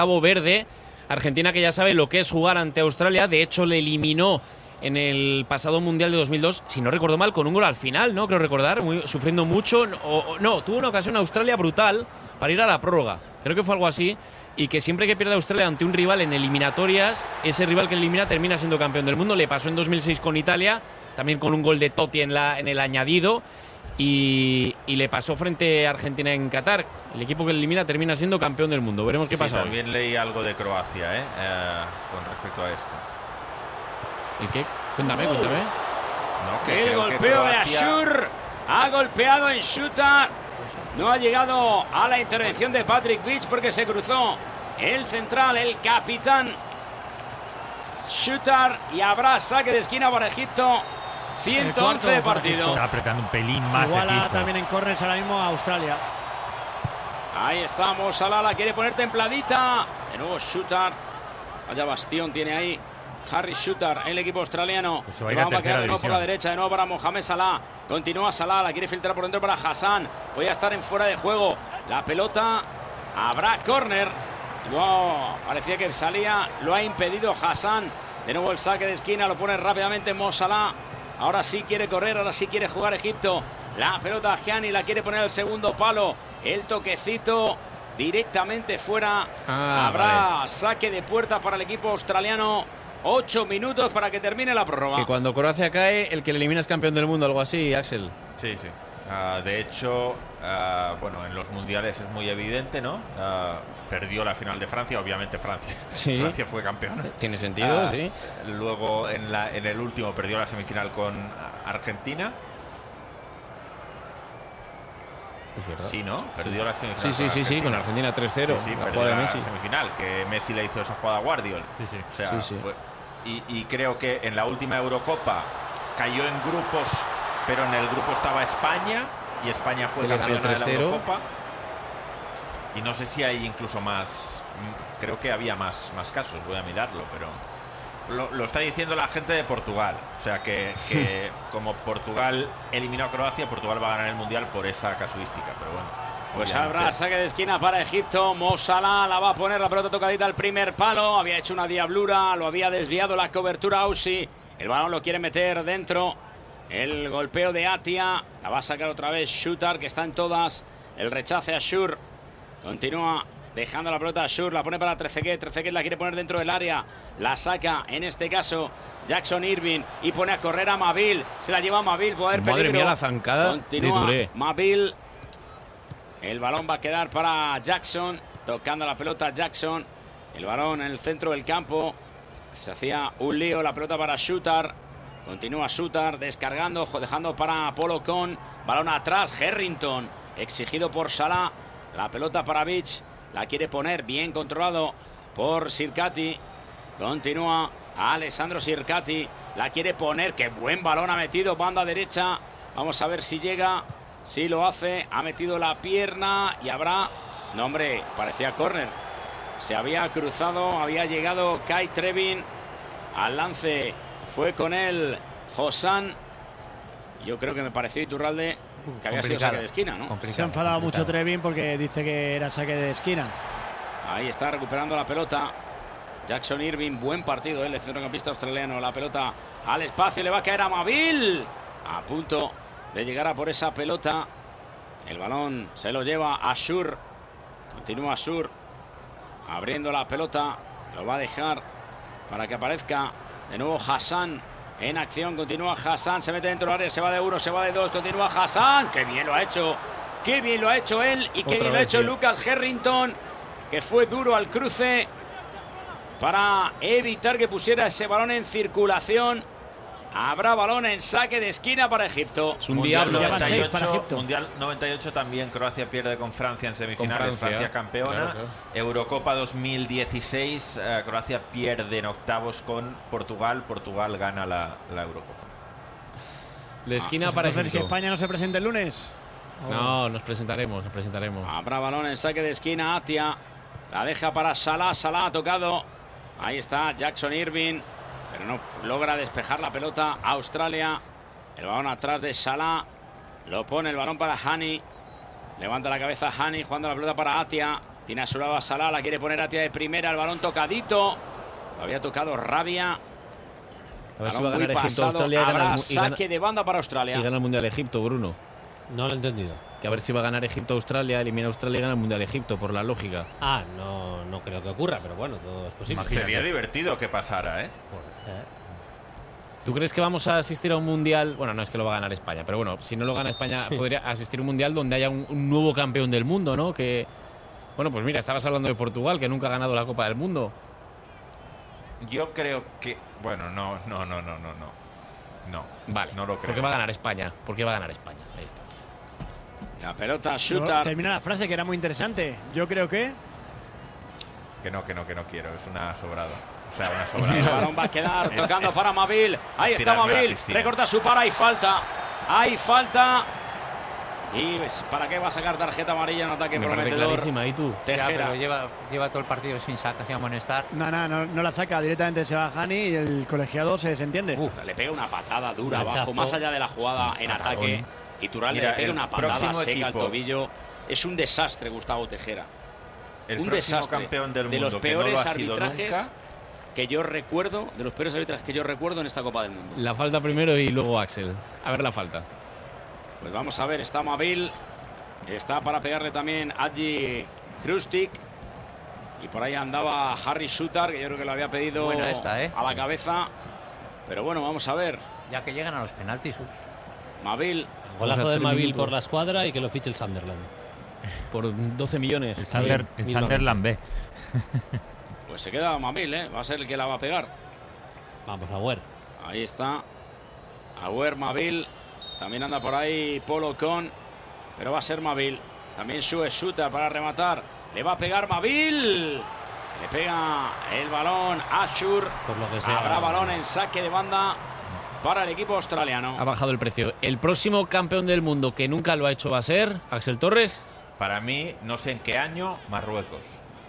Cabo Verde. Argentina, que ya sabe lo que es jugar ante Australia. De hecho, le eliminó en el pasado Mundial de 2002, si no recuerdo mal, con un gol al final, ¿no? Creo recordar, sufriendo mucho. No, tuvo una ocasión Australia brutal para ir a la prórroga. Creo que fue algo así. Y que siempre que pierde Australia ante un rival en eliminatorias, ese rival que elimina termina siendo campeón del mundo. Le pasó en 2006 con Italia, también con un gol de Totti en el añadido. Y le pasó frente a Argentina en Qatar. El equipo que le elimina termina siendo campeón del mundo. Veremos qué pasa. También leí algo de Croacia, con respecto a esto. ¿El qué? Cuéntame. No, el golpeo de Ashur. Ha golpeado en Shooter. No ha llegado a la intervención de Patrick Beach porque se cruzó el central, el capitán Shooter, y habrá saque de esquina para Egipto. 111 de partido. Está apretando un pelín más Iguala Egipto. también en corners ahora mismo a Australia. Ahí estamos, Salah la quiere poner templadita. De nuevo Shooter. Vaya bastión tiene ahí Harry Shooter, el equipo australiano. Pues se va a ir a quedar tercera de nuevo por división. la derecha, de nuevo para Mohamed Salah. Continúa Salah, la quiere filtrar por dentro para Hassan. Podía estar en fuera de juego. La pelota, habrá córner. Wow, parecía que salía, lo ha impedido Hassan. De nuevo el saque de esquina, lo pone rápidamente Mo Salah. Ahora sí quiere correr, ahora sí quiere jugar Egipto. La pelota Gianni la quiere poner al segundo palo. El toquecito directamente fuera. Habrá saque de puerta para el equipo australiano. 8 minutos para que termine la prórroga. Que cuando Croacia cae, el que le elimina es campeón del mundo, algo así, Axel. Sí. De hecho, en los mundiales es muy evidente, ¿no? Perdió la final de Francia, obviamente Francia. Sí. Francia fue campeona. Tiene sentido, sí. Luego en el último perdió la semifinal con Argentina. Es verdad. Sí, ¿no? Perdió la semifinal. Sí, con Argentina 3-0. Sí, la perdió jugada de la Messi. semifinal, que Messi le hizo esa jugada a Guardiola. Sí. O sea, Sí. Y creo que en la última Eurocopa cayó en grupos, pero en el grupo estaba España y España fue Que le ganó campeona de la 3-0. Eurocopa. Y no sé si hay incluso más, creo que había más casos, voy a mirarlo, pero lo está diciendo la gente de Portugal. O sea que como Portugal eliminó a Croacia, Portugal va a ganar el Mundial por esa casuística, pero bueno. Pues obviamente. habrá saque de esquina para Egipto. Mo Salah la va a poner, la pelota tocadita al primer palo. Había hecho una diablura, lo había desviado la cobertura Aussie. El balón lo quiere meter dentro. El golpeo de Atia. La va a sacar otra vez Shooter, que está en todas. El rechace a Shur. Continúa dejando la pelota a Shur. La pone para Trezeguet. Trezeguet la quiere poner dentro del área. La saca, en este caso, Jackson Irving. Y pone a correr a Mabil. Se la lleva a Mabil. Puede haber Madre peligro. mía, la zancada Continúa de Touré. Mabil. El balón va a quedar para Jackson. Tocando la pelota Jackson. El balón en el centro del campo. Se hacía un lío. La pelota para Shooter. Continúa Shooter descargando, dejando para Polo Con. Balón atrás, Harrington. Exigido por Salah. La pelota para Beach. La quiere poner, bien controlado por Sirkati. Continúa Alessandro Sirkati. La quiere poner, qué buen balón ha metido, banda derecha. Vamos a ver si llega. Sí lo hace, ha metido la pierna y habrá... No, hombre, parecía córner. Se había cruzado, había llegado Kai Trevin al lance. Fue con él Hosan. Yo creo que me pareció, Iturralde, que había sido saque de esquina, ¿no? Se ha enfadado mucho Trevin porque dice que era saque de esquina. Ahí está recuperando la pelota Jackson Irving, buen partido el centrocampista australiano. La pelota al espacio, le va a caer a Mabil. A punto de llegar a por esa pelota. El balón se lo lleva a Shur. Continúa Shur abriendo la pelota. Lo va a dejar para que aparezca de nuevo Hassan en acción. Continúa Hassan, se mete dentro del área, se va de uno, se va de dos. Continúa Hassan, qué bien lo ha hecho. Qué bien lo ha hecho él y qué bien lo ha hecho Lucas Harrington, que fue duro al cruce para evitar que pusiera ese balón en circulación. Habrá balón en saque de esquina para Egipto. Es un Mundial diablo. 98, Mundial 98 también Croacia pierde con Francia en semifinales, Francia campeona. Claro. Eurocopa 2016, Croacia pierde en octavos con Portugal. Portugal gana la Eurocopa. De esquina para Entonces, Egipto. ¿que España no se presente el lunes? No, nos presentaremos. Habrá balón en saque de esquina. Atia la deja para Salah. Salah ha tocado. Ahí está Jackson Irving, pero no logra despejar la pelota. Australia. El balón atrás de Salah. Lo pone el balón para Hani. Levanta la cabeza Hani jugando la pelota para Atia. Tiene a su lado a Salah, la quiere poner a tía de primera, el balón tocadito. Lo había tocado Rabia. A ver si Balón va a muy ganar Egipto, pasado. Australia Habrá saque de banda para Australia. y gana el Mundial Egipto, Bruno. No lo he entendido. Que a ver si va a ganar Egipto, Australia, elimina a Australia y gana el Mundial Egipto, por la lógica. Ah, no creo que ocurra, pero bueno, todo es posible. Sería divertido que pasara, ¿eh? ¿Tú crees que vamos a asistir a un Mundial? Bueno, no es que lo va a ganar España, pero bueno, si no lo gana España, podría asistir a un Mundial donde haya un nuevo campeón del mundo, ¿no? Que, bueno, pues mira, estabas hablando de Portugal, que nunca ha ganado la Copa del Mundo. Yo creo que... Bueno, no. Vale, no lo creo. ¿por qué va a ganar España? ¿Por qué va a ganar España? Ahí está. La pelota, No, Shooter. termina la frase que era muy interesante. Yo creo que. Que no quiero. Es una sobrado. O sea, una El sobrada. balón va a quedar Es- tocando es- para Mabil. Ahí es está tirarme a la Mabil. piscina. Recorta su para. Hay falta. ¿Y para qué va a sacar tarjeta amarilla en ataque Me parece prometedor? clarísima, ¿y tú? Ya, Tejera. pero lleva todo el partido sin amonestar. No la saca. Directamente se va Hani y el colegiado se desentiende. Le pega una patada dura Hachazo. abajo, más allá de la jugada en ataque. Y Turral Mira, le pega el una patada próximo seca al equipo- tobillo. Es un desastre, Gustavo Tejera. El Un próximo desastre. campeón del De mundo los que no lo peores ha sido arbitrajes nunca. que yo recuerdo, de los peores arbitrajes que yo recuerdo en esta Copa del Mundo. La falta primero y luego Axel. A ver la falta. Pues vamos a ver, está Mabil. Está para pegarle también Adji Krustik. Y por ahí andaba Harry Shooter, que yo creo que lo había pedido Buena esta, ¿eh? a la cabeza. Pero bueno, vamos a ver. Ya que llegan a los penaltis. Mabil. Golazo Vamos a de 3 Mabil minutos. por la escuadra y que lo fiche el Sunderland. Por 12 millones. El Mismamente. Sunderland B. Pues se queda Mabil, ¿eh? Va a ser el que la va a pegar. Vamos a ver. Ahí está. Agüer, Mabil. También anda por ahí Polo Con. Pero va a ser Mabil. También Sue Shooter para rematar. Le va a pegar Mabil. Le pega el balón Ashur. Por lo que sea. Habrá balón en saque de banda para el equipo australiano. Ha bajado el precio. El próximo campeón del mundo que nunca lo ha hecho va a ser Axel Torres. Para mí, no sé en qué año, Marruecos.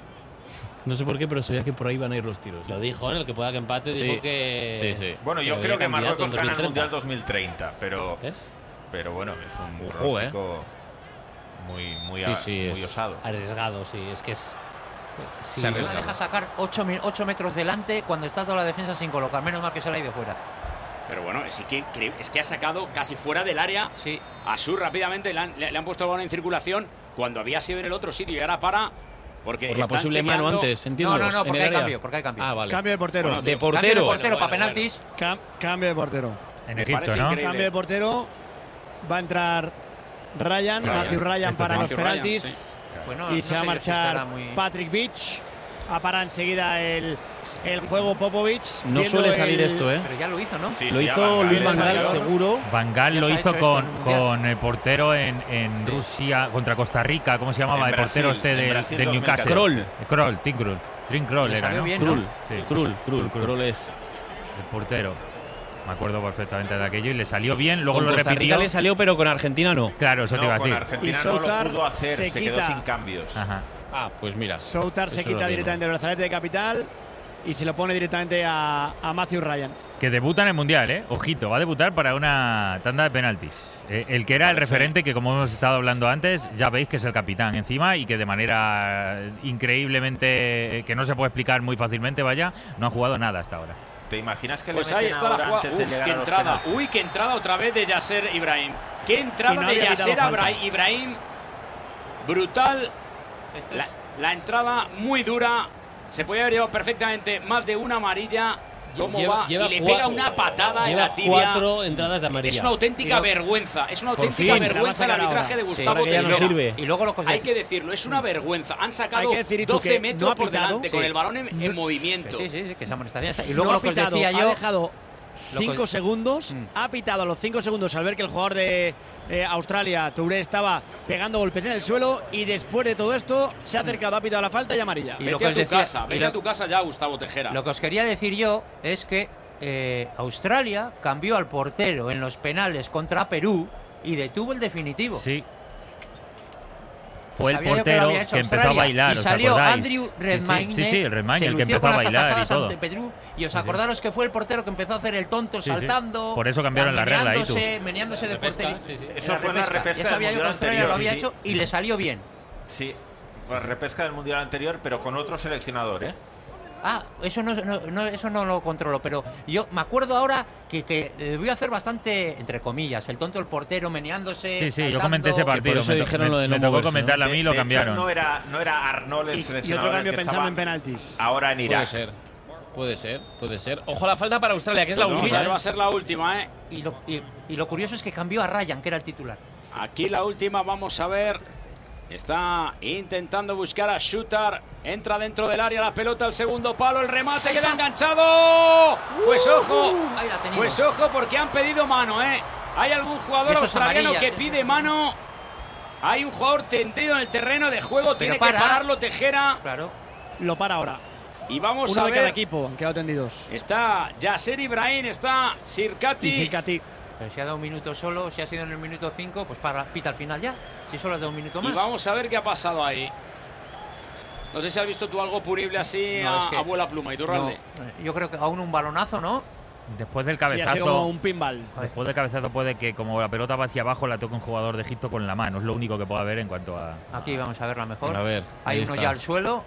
No sé por qué, pero sabía que por ahí van a ir los tiros. Lo dijo en el que pueda que empate, Sí. dijo que. Sí, sí. Bueno, yo había creo que candidato Marruecos en gana el 2030. Mundial 2030, ¿Ves? pero bueno, es un Ojo, pronóstico muy Sí, muy es osado. Arriesgado, sí. Es que es. Sí, Se No arriesga. deja sacar 8 metros delante cuando está toda la defensa sin colocar. Menos mal que se la ha ido fuera. Pero bueno, es que ha sacado casi fuera del área. Sí. Ashur rápidamente le han puesto el balón en circulación cuando había sido en el otro sitio y ahora para. Porque Por la están posible mano chequeando- antes, entiendo. No, en porque el hay área. cambio, porque hay cambio. Ah, vale. Cambio de portero. Bueno, de Cambio de portero. portero para bueno, penaltis. Cambio de portero. En Me Egipto, parece ¿no? increíble. Cambio de portero. Va a entrar Ryan, Ryan. Matthew Ryan Esto para los Matthew Ryan, penaltis. sí. Bueno, Y no se va a sé yo si marchar estará muy... Patrick Beach. A para enseguida el juego Popovic. No viendo suele salir el- esto, ¿eh? Pero ya lo hizo, ¿no? Sí, Lo sí, hizo Van Gaal Luis le Van Gaal, salió. seguro. Van Gaal Ya lo se ha hizo hecho esto en el Mundial. con el portero en Rusia contra Costa Rica. ¿Cómo se llamaba? En el portero Brasil, este en Brasil del Newcastle. 2014. Kroll. Tim Krul. Tim Krul Le era, salió ¿no? bien, ¿no? Krul. Sí. Krul es. El portero. Me acuerdo perfectamente de aquello y le salió bien. Luego Con lo Costa repitió. Rica le salió, pero con Argentina no. Claro, eso te iba No, a con decir. Argentina Y no lo Soutar pudo hacer, se se quedó quita. sin cambios. Ajá. Ah, pues mira. Soutar se Eso lo quita tengo. directamente el brazalete de capital y se lo pone directamente a Matthew Ryan. Que debuta en el Mundial, ¿eh? Ojito, va a debutar para una tanda de penaltis. El que era el Parece. referente, que como hemos estado hablando antes, ya veis que es el capitán encima y que de manera increíblemente, que no se puede explicar muy fácilmente, vaya, no ha jugado nada hasta ahora. ¿Te imaginas que Pues le ahí meten está la ahora jugada. antes de Uf, llegar qué a los entrada. penaltis? Uy, qué entrada otra vez de Yasser Ibrahim. Qué Y entrada no de había Yasser pitado falta. Ibrahim. Brutal. Este La, es- la entrada muy dura. Se podía haber llevado perfectamente más de una amarilla. ¿Cómo va? Y le pega una patada en lleva la tibia. 4 entradas de amarilla. Es una auténtica vergüenza. Es una auténtica fin, la va a vergüenza el sacar arbitraje ahora. de Sí, Gustavo ahora que ya no Tejera. sirve. Y luego lo que os Hay decía. que decirlo, es una vergüenza. Han sacado Hay que decir, ¿y tú 12 qué? metros ¿No ha por pitado? delante con Sí. el balón en movimiento. Sí, que esa amonestación está. Y No luego ha lo que os pitado, decía ha yo. dejado Lo que- 5 segundos, ha pitado a los 5 segundos al ver que el jugador de Australia, Touré, estaba pegando golpes en el suelo y después de todo esto se ha acercado, ha pitado la falta y amarilla. Y lo Vete que a os tu decía- casa, y vete lo- a tu casa ya, Gustavo Tejera. Lo que os quería decir yo es que Australia cambió al portero en los penales contra Perú y detuvo el definitivo. Sí. Fue el Sabía yo que lo portero había que hecho empezó a Australia. bailar, Y ¿os salió acordáis? Andrew Sí, Redmayne. sí, el Redmayne, se el que lució empezó a con las bailar y atajadas todo. ante Perú, y os Sí, sí. acordaros que fue el portero que empezó a hacer el tonto, Sí, sí. saltando. Por eso cambiaron la regla ahí, tú. Meneándose de Repesca, portería. sí, sí. Eso fue en la repesca Ya del sabía yo que Mundial Australia lo anterior, había sí. hecho y le salió bien. Sí. repesca del mundial anterior, pero con otro seleccionador, ¿eh? Ah, eso no lo controlo, pero yo me acuerdo ahora que voy a hacer bastante, entre comillas, el tonto el portero meneándose. Sí, yo saltando. comenté ese partido. por eso dijeron lo de no me tocó moverse, comentarlo a mí y lo De cambiaron. hecho, no era Arnold el Y seleccionador. otro cambio el que pensando estaba en penaltis. ahora en Irak. Puede ser. Ojo a la falta para Australia, que es la Vamos a última. ver, va a ser la última, ¿eh? Y lo curioso es que cambió a Ryan, que era el titular. Aquí la última, vamos a ver. Está intentando buscar a Shooter. Entra dentro del área la pelota al segundo palo. El remate queda enganchado. Pues ojo. Ahí la ha tenido. Pues ojo, porque han pedido mano, ¿eh? Hay algún jugador Eso es australiano amarilla. que pide mano. Hay un jugador tendido en el terreno de juego. Tiene que pararlo Tejera. Claro. Lo para ahora. Y vamos Uno a de ver. cada equipo, han quedado tendidos. Está Yasser Ibrahim, está Sirkati. Y Sirkati. Pero si ha dado un minuto solo, si ha sido en el minuto 5, pues pita al final ya. Si solo ha dado un minuto Y más. vamos a ver qué ha pasado ahí. No sé si has visto tú algo punible así No, es que- a vuela pluma. ¿Y tú, No, Ralde? yo creo que aún un balonazo, ¿no? Después del Sí, ha sido como cabezazo, un pinball. después del cabezazo puede que como la pelota va hacia abajo la toque un jugador de Egipto con la mano. Es lo único que puede haber en cuanto a... Aquí vamos a verla mejor. A ver, Hay ahí uno está. ya al suelo.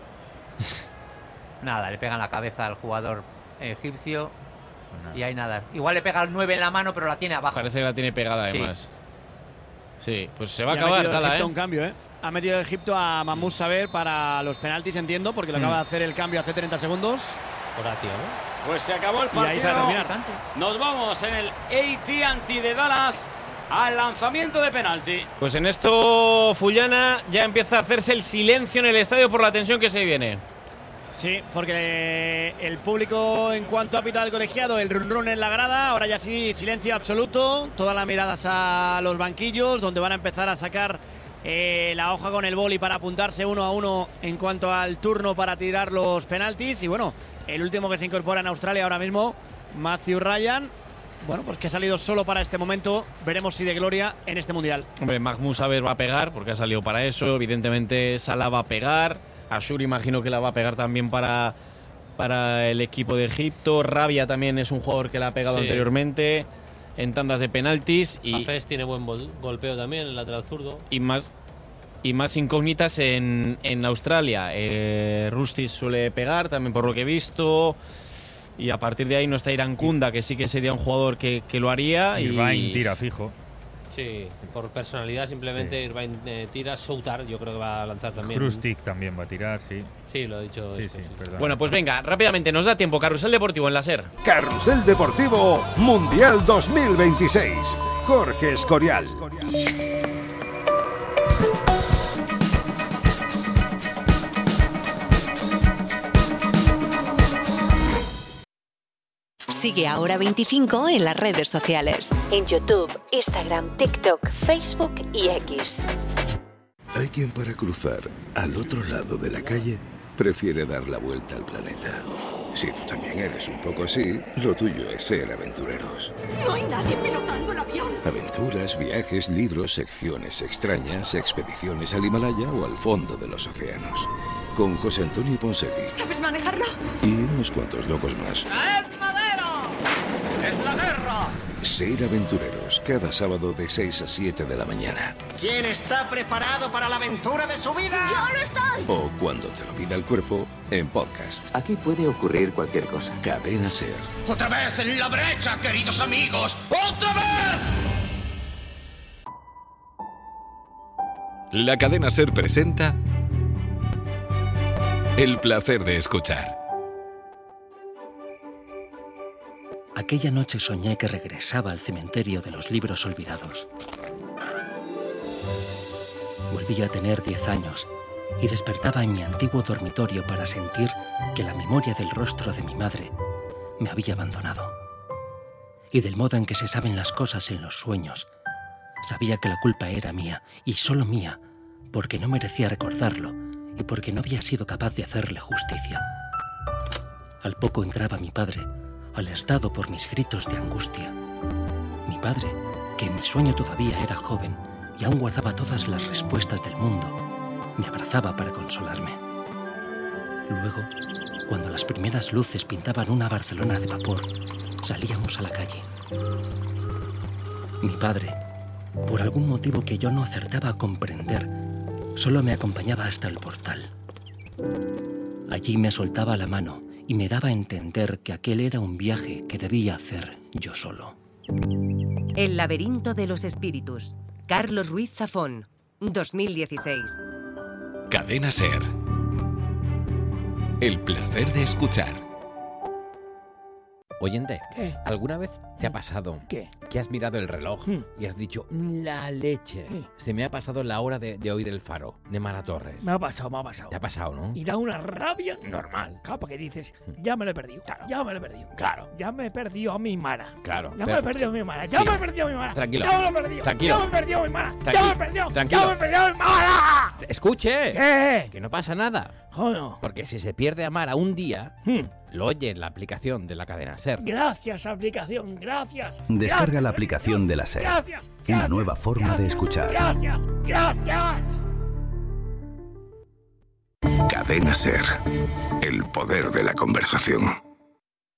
Nada, le pega en la cabeza al jugador egipcio. Y ahí nada. Igual le pega al 9 en la mano, pero la tiene abajo. Parece que la tiene pegada Sí. además. Sí, pues se va a Y acabar, ha metido Tala, Egipto ¿eh? un cambio, ¿eh? Ha metido Egipto a Mahmoud Saber para los penaltis, entiendo, porque lo acaba de hacer el cambio hace 30 segundos. Horatio, ¿no? Pues se acabó el Y ahí se va a partido. terminar. Nos vamos en el AT&T de Dallas al lanzamiento de penalti. Pues en esto, Fullana, ya empieza a hacerse el silencio en el estadio por la tensión que se viene. Sí, porque el público, en cuanto ha pitado el colegiado, el run run en la grada, ahora ya sí, silencio absoluto, todas las miradas a los banquillos, donde van a empezar a sacar la hoja con el boli para apuntarse 1-1 en cuanto al turno para tirar los penaltis. Y bueno, el último que se incorpora en Australia ahora mismo, Matthew Ryan, bueno, pues que ha salido solo para este momento, veremos si de gloria en este Mundial. Hombre, Mahmoud Saber va a pegar, porque ha salido para eso. Evidentemente, Salah va a pegar. Ashur imagino que la va a pegar también para el equipo de Egipto. Rabia también es un jugador que la ha pegado Sí. anteriormente en tandas de penaltis. Hafez tiene buen golpeo también, el lateral zurdo. Y más incógnitas en Australia. Rustis suele pegar también por lo que he visto. Y a partir de ahí no está Irán Kunda, que sí que sería un jugador que lo haría. Irvine tira fijo. Sí, por personalidad simplemente Irvine tira. Soutar yo creo que va a lanzar también. Krustic también va a tirar, sí. Sí, lo he dicho. Sí, esto, sí. perdón. Bueno, pues venga, rápidamente, nos da tiempo. Carrusel Deportivo en la SER. Carrusel Deportivo Mundial 2026. Jorge Escorial. Sigue a Hora 25 en las redes sociales. En YouTube, Instagram, TikTok, Facebook y X. Hay quien para cruzar al otro lado de la calle prefiere dar la vuelta al planeta. Si tú también eres un poco así, lo tuyo es ser aventureros. No hay nadie pilotando el avión. Aventuras, viajes, libros, secciones extrañas, expediciones al Himalaya o al fondo de los océanos. Con José Antonio Ponseti ¿Sabes manejarlo? y unos cuantos locos más. ¡Es madero! ¡Es la guerra! Ser aventureros cada sábado de 6 a 7 de la mañana. ¿Quién está preparado para la aventura de su vida? ¡Yo lo estoy! O cuando te lo pida el cuerpo, en podcast. Aquí puede ocurrir cualquier cosa. Cadena SER. ¡Otra vez en la brecha, queridos amigos! ¡Otra vez! La Cadena SER presenta El placer de escuchar. Aquella noche soñé que regresaba al cementerio de los libros olvidados. Volví a tener 10 años y despertaba en mi antiguo dormitorio para sentir que la memoria del rostro de mi madre me había abandonado. Y del modo en que se saben las cosas en los sueños, sabía que la culpa era mía y solo mía, porque no merecía recordarlo y porque no había sido capaz de hacerle justicia. Al poco entraba mi padre, alertado por mis gritos de angustia. Mi padre, que en mi sueño todavía era joven y aún guardaba todas las respuestas del mundo, me abrazaba para consolarme. Luego, cuando las primeras luces pintaban una Barcelona de vapor, salíamos a la calle. Mi padre, por algún motivo que yo no acertaba a comprender, solo me acompañaba hasta el portal. Allí me soltaba la mano y me daba a entender que aquel era un viaje que debía hacer yo solo. El laberinto de los espíritus. Carlos Ruiz Zafón, 2016. Cadena SER. El placer de escuchar. Oyente, ¿qué? ¿Alguna vez te ha pasado ¿qué? que has mirado el reloj y has dicho, la leche? Se me ha pasado la hora de oír el faro de Mara Torres. Me ha pasado. Te ha pasado, ¿no? Y da una rabia normal. Claro, porque dices, ya me lo he perdido. Claro. Ya me lo he perdido. Claro. Ya me he perdido a mi Mara. Claro. Ya me he perdido a mi Mara. Ya Sí. me he perdido a mi Mara. Tranquilo. Ya me lo he perdido. Tranquilo. Ya me he perdido a mi Mara. Tranquilo. Ya me he perdido. Tranquilo. Ya me he perdido a mi Mara. ¡Escuche! ¿Qué? Que no pasa nada. Joder. Porque si se pierde a Mara un día, lo oye en la aplicación de la cadena SER. Gracias, aplicación. Gracias. Descarga la aplicación de la SER. Gracias. Una nueva forma de escuchar. Gracias. Gracias. Cadena SER. El poder de la conversación.